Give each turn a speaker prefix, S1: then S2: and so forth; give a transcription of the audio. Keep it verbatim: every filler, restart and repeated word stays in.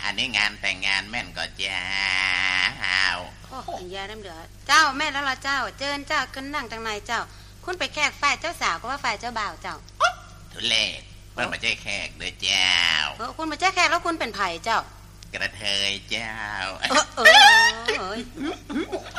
S1: อันนี้งานแต่งงานแม่นก็เจ้า
S2: โอ้ยยาน้ำเดือดเจ้าแม่แล้วล่ะเจ้าเจิญเจ้าขึ้นนั่งทางในเจ้าคุณไปแขกฝ่ายเจ้าสาวก็ว่าฝ่ายเจ้าบ่าวเจ้า
S1: ทุเรศเพิ่นมาใจแขกเด้อเจ้า
S2: เออคุณมาแจ้แขกแล้วคุณเป็นไผ่เจ้า
S1: กระเทยเจ้า
S2: เออเออ